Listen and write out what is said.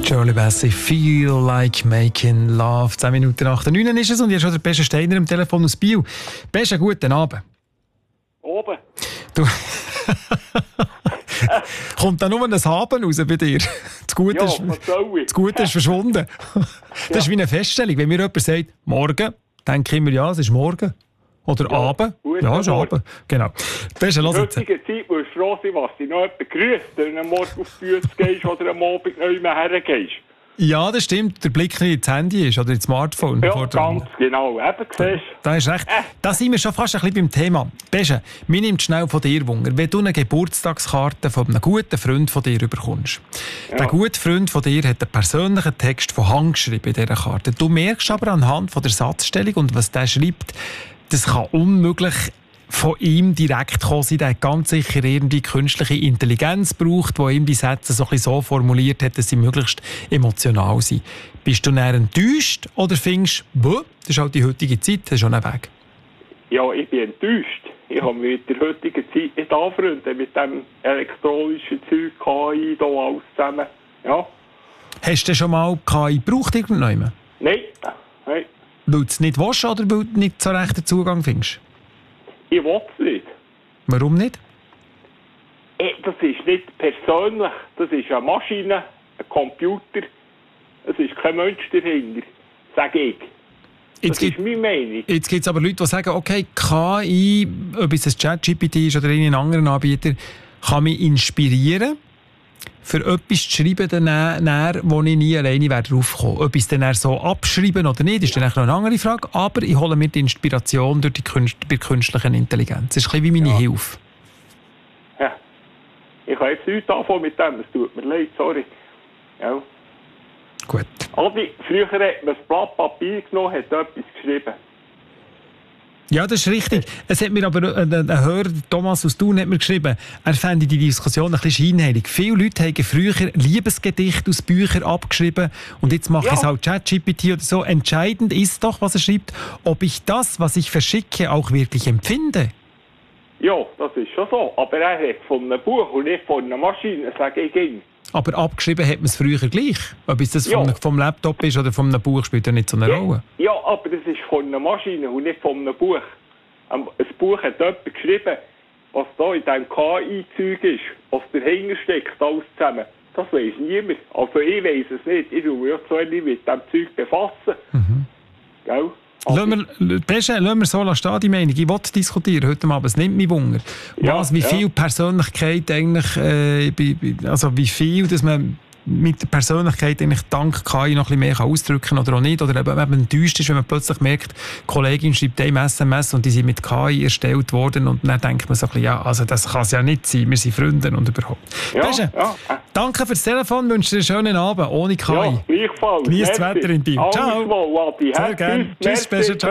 Shirley Bassey, «Feel like making love». 10 Minuten nach der 9 ist es und hier ist schon der Pesche Steiner am Telefon aus Biel. Pesche, guten Abend. Oben. Du kommt da nur ein Haben raus bei dir? Das Gute, das Gute ist verschwunden. Das ist wie eine Feststellung. Wenn mir jemand sagt, morgen, denke ich immer, ja, es ist morgen. Oder Abend. Ja, es ist Abend. Genau. Pesche, lass jetzt. In der heutigen Zeit musst du froh sein, was dich noch jemand grüßt, wenn du morgen auf die Tür gehst oder am Abend neu hergehst. Ja, das stimmt. Der Blick nicht ins Handy ist oder ins Smartphone. Ja, ganz genau. Eben, siehst du. Da hast recht. Da sind wir schon fast ein bisschen beim Thema. Pesche, mir nimmt schnell von dir Wunder, wenn du eine Geburtstagskarte von einem guten Freund von dir bekommst. Ja. Der gute Freund von dir hat einen persönlichen Text von Hand geschrieben in dieser Karte. Du merkst aber anhand von der Satzstellung und was der schreibt, das kann unmöglich von ihm direkt kommen sein. Der hat ganz sicher irgendwie künstliche Intelligenz gebraucht, die ihm die Sätze so formuliert hat, dass sie möglichst emotional sind. Bist du dann enttäuscht oder findest du, das ist halt die heutige Zeit, das ist schon ein Weg? Ja, ich bin enttäuscht. Ich habe mich mit der heutigen Zeit nicht anfreunden, mit dem elektronischen Zeug, KI, da alles zusammen. Ja. Hast du schon mal KI gebraucht irgendwann? Nein. Weil du es nicht willst oder weil du nicht so recht den Zugang findest? Ich will es nicht. Warum nicht? Das ist nicht persönlich. Das ist eine Maschine, ein Computer. Es ist kein Mensch dahinter, sage ich. Das ist meine Meinung. Jetzt gibt es aber Leute, die sagen, okay, KI, ob es ein ChatGPT ist oder irgendein anderer Anbieter, kann mich inspirieren, für etwas zu schreiben, wo ich nie alleine drauf komme. Ob ich es dann so abschreiben oder nicht, ist dann noch eine andere Frage. Aber ich hole mir die Inspiration durch bei künstlichen Intelligenz. Das ist ein bisschen wie meine Hilfe. Ja. Ich kann jetzt nichts anfangen mit dem. Es tut mir leid, sorry. Ja. Gut. Früher hat man ein Blatt Papier genommen, hat etwas geschrieben. Ja, das ist richtig. Es hat mir aber ein Hörer, Thomas aus Thun, hat mir geschrieben, er fände die Diskussion ein bisschen scheinheilig. Viele Leute haben früher Liebesgedichte aus Büchern abgeschrieben und jetzt mache ich es auch ChatGPT oder so. Entscheidend ist doch, was er schreibt, ob ich das, was ich verschicke, auch wirklich empfinde. Ja, das ist schon so. Aber er hat von einem Buch und nicht von einer Maschine, sage ich ihm. Aber abgeschrieben hat man es früher gleich. Ob es das vom Laptop ist oder von einem Buch, spielt ja nicht so eine Rolle. Ja, aber das ist von einer Maschine und nicht von einem Buch. Ein Buch hat jemand geschrieben, was da in diesem KI-Zeug ist, was dahinter steckt, alles zusammen. Das weiss niemand. Also ich weiss es nicht. Ich will mich auch so nicht mit diesem Zeug befassen. Gell? Lassen wir so stehen, die Meinung. Ich will diskutieren heute Abend. Es nimmt mich Wunder. Wie viel Persönlichkeit eigentlich, also wie viel, dass man mit der Persönlichkeit eigentlich dank KI noch ein bisschen mehr ausdrücken kann oder auch nicht. Oder eben, wenn man enttäuscht ist, wenn man plötzlich merkt, die Kollegin schreibt einem SMS und die sind mit KI erstellt worden und dann denkt man so ein bisschen, ja, also das kann es ja nicht sein, wir sind Freunde und überhaupt. Danke fürs Telefon, wünsche dir einen schönen Abend ohne KI. Ja, gleichfalls. Genieß das Wetter in Biel. Ciao. Sehr gerne. Tschüss, Pesche.